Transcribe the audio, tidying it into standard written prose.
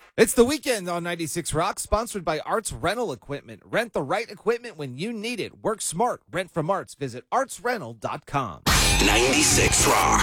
It's the weekend on 96 Rock, sponsored by Arts Rental Equipment. Rent the right equipment when you need it. Work smart. Rent from Arts. Visit artsrental.com. 96 Rock.